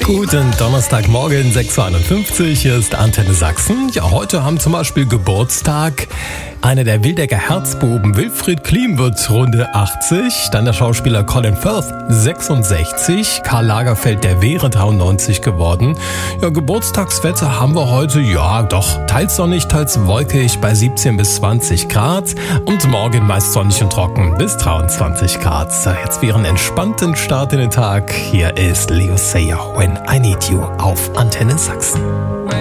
Guten Donnerstagmorgen, 6.51 Uhr, hier ist Antenne Sachsen. Ja, heute haben zum Beispiel Geburtstag einer der Wildecker Herzbuben, Wilfried Kliem, wird Runde 80. Dann der Schauspieler Colin Firth, 66. Karl Lagerfeld, der wäre 93 geworden. Ja, Geburtstagswetter haben wir heute, ja doch, teils sonnig, teils wolkig bei 17 bis 20 Grad. Und morgen meist sonnig und trocken bis 23 Grad. Jetzt für einen entspannten Start in den Tag. Hier ist Leo Sayer, When I Need You auf Antenne Sachsen.